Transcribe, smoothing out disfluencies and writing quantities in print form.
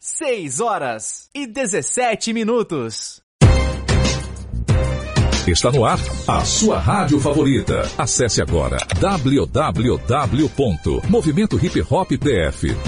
6h17. Está no ar a sua rádio favorita. Acesse agora www.movimentohiphopdf.com